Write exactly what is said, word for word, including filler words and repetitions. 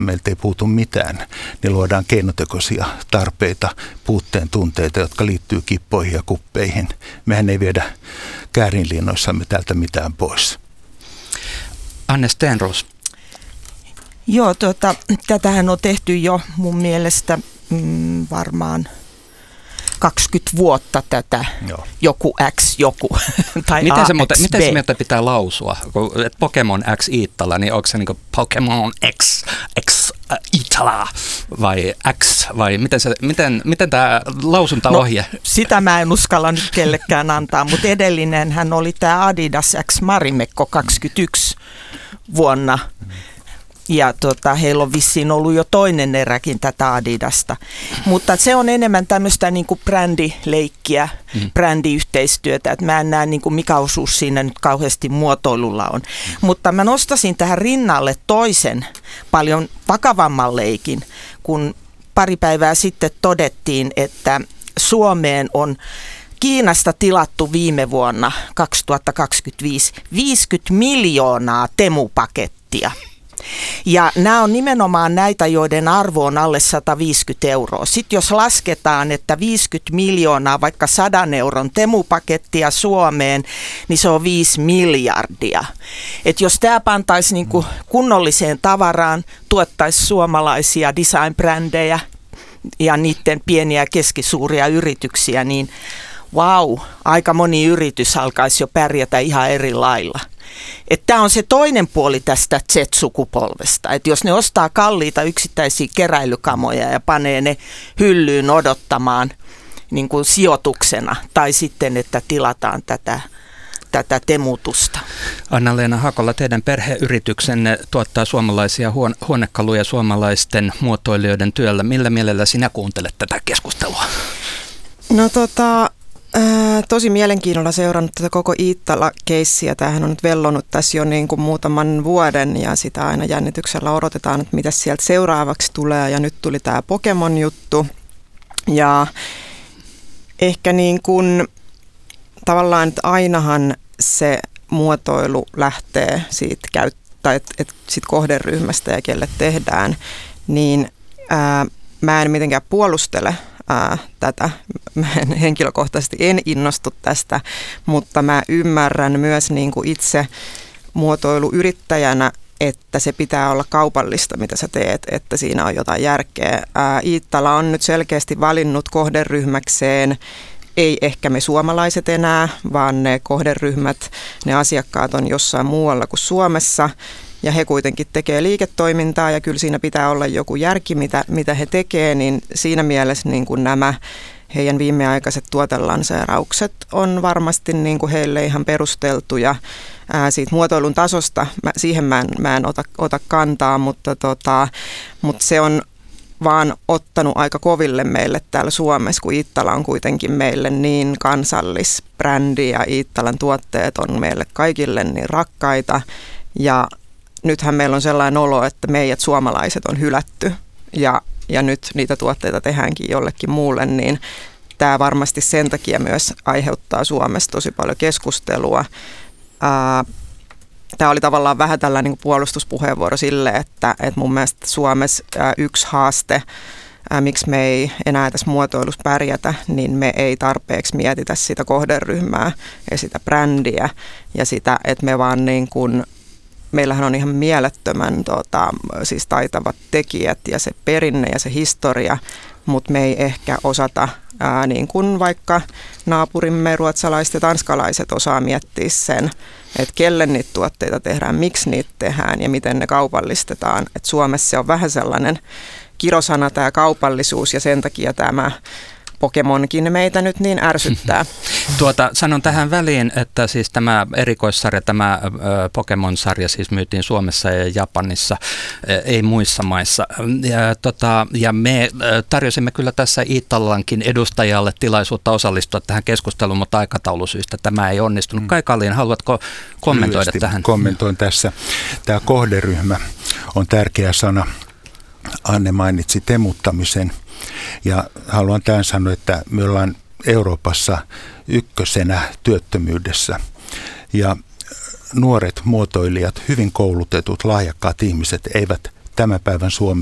meiltä ei puutu mitään, niin luodaan keinotekoisia tarpeita, puutteen tunteita, jotka liittyy kippoihin ja kuppeihin. Mehän ei viedä käärinliinoissamme täältä mitään pois. Anne Stenros. Joo, tuota, tätähän on tehty jo mun mielestä mm, varmaan kaksikymmentä vuotta tätä. Joo. Joku X joku tai miten A X se, muuten, B. miten se mieltä pitää lausua? Et Pokemon X Iittala, niin onko se niin kuin Pokemon X, X äh, Iittala vai X vai miten, se, miten, miten tämä lausuntaohje? No, sitä mä en uskalla nyt kellekään antaa, mutta edellinen hän oli tämä Adidas X Marimekko kaksikymmentäyksi vuonna. Ja tota, heillä on vissiin ollut jo toinen eräkin tätä Adidasta. Mutta se on enemmän tämmöistä niin kuin brändileikkiä, mm. brändiyhteistyötä. Et mä en näe niin kuin mikä osuus siinä nyt kauheasti muotoilulla on. Mm. Mutta mä nostasin tähän rinnalle toisen paljon vakavamman leikin, kun pari päivää sitten todettiin, että Suomeen on Kiinasta tilattu viime vuonna kaksituhattakaksikymmentäviisi viisikymmentä miljoonaa temupakettia. Ja nämä on nimenomaan näitä, joiden arvo on alle sata viisikymmentä euroa. Sitten jos lasketaan, että viisikymmentä miljoonaa vaikka sadan euron temupakettia Suomeen, niin se on viisi miljardia. Et jos tämä pantaisi niinku kunnolliseen tavaraan, tuottaisi suomalaisia design-brändejä ja niiden pieniä ja keskisuuria yrityksiä, niin vau, aika moni yritys alkaisi jo pärjätä ihan eri lailla. Tämä on se toinen puoli tästä Z-sukupolvesta, että jos ne ostaa kalliita yksittäisiä keräilykamoja ja panee ne hyllyyn odottamaan niin kuin sijoituksena tai sitten, että tilataan tätä, tätä temutusta. Anna-Leena Hakola, teidän perheyrityksenne tuottaa suomalaisia huone- huonekaluja suomalaisten muotoilijoiden työllä. Millä mielellä sinä kuuntelet tätä keskustelua? No tota... Ää, tosi mielenkiinnolla seurannut tätä koko Iittala-keissiä. Tämähän on nyt vellonut tässä jo niin kuin muutaman vuoden ja sitä aina jännityksellä odotetaan, että mitä sieltä seuraavaksi tulee. Ja nyt tuli tämä Pokemon-juttu ja ehkä niin kuin tavallaan, että ainahan se muotoilu lähtee siitä käyttää, että et sit kohderyhmästä ja kelle tehdään, niin ää, mä en mitenkään puolustele Ää, tätä. Mä en, henkilökohtaisesti en innostu tästä, mutta mä ymmärrän myös niin kuin itse muotoiluyrittäjänä, että se pitää olla kaupallista, mitä sä teet, että siinä on jotain järkeä. Ää, Iittala on nyt selkeästi valinnut kohderyhmäkseen, ei ehkä me suomalaiset enää, vaan ne kohderyhmät, ne asiakkaat on jossain muualla kuin Suomessa. Ja he kuitenkin tekee liiketoimintaa ja kyllä siinä pitää olla joku järki, mitä, mitä he tekee, niin siinä mielessä niin kuin nämä heidän viimeaikaiset tuotelanseeraukset on varmasti niin kuin heille ihan perusteltuja. Ää, siitä muotoilun tasosta, mä, siihen mä en, mä en ota, ota kantaa, mutta, tota, mutta se on vaan ottanut aika koville meille täällä Suomessa, kun Iittala on kuitenkin meille niin kansallisbrändi ja Iittalan tuotteet on meille kaikille niin rakkaita ja nythän meillä on sellainen olo, että meidät suomalaiset on hylätty ja, ja nyt niitä tuotteita tehdäänkin jollekin muulle, niin tämä varmasti sen takia myös aiheuttaa Suomessa tosi paljon keskustelua. Tämä oli tavallaan vähän tällainen puolustuspuheenvuoro sille, että, että mun mielestä Suomessa yksi haaste, miksi me ei enää tässä muotoilussa pärjätä, niin me ei tarpeeksi mietitä sitä kohderyhmää ja sitä brändiä ja sitä, että me vaan niin kuin meillähän on ihan mielettömän tota, siis taitavat tekijät ja se perinne ja se historia, mutta me ei ehkä osata, ää, niin kuin vaikka naapurimme ruotsalaiset ja tanskalaiset osaa miettiä sen, että kelle niitä tuotteita tehdään, miksi niitä tehdään ja miten ne kaupallistetaan. Et Suomessa se on vähän sellainen kirosana tämä kaupallisuus ja sen takia tämä Pokemonkin meitä nyt niin ärsyttää. Tuota, sanon tähän väliin, että siis tämä erikoissarja, tämä ö, Pokemon-sarja siis myytiin Suomessa ja Japanissa, ö, ei muissa maissa. Ja, tota, ja me ö, tarjosimme kyllä tässä Iittalankin edustajalle tilaisuutta osallistua tähän keskusteluun, mutta aikataulusyistä tämä ei onnistunut. Kai Kalliin, haluatko kommentoida Lyhyesti tähän? Kommentoin tässä. Tämä kohderyhmä on tärkeä sana. Anne mainitsi temuttamisen. Ja haluan tämän sanoa, että me ollaan Euroopassa ykkösenä työttömyydessä ja nuoret muotoilijat, hyvin koulutetut, lahjakkaat ihmiset eivät tämän päivän Suomessa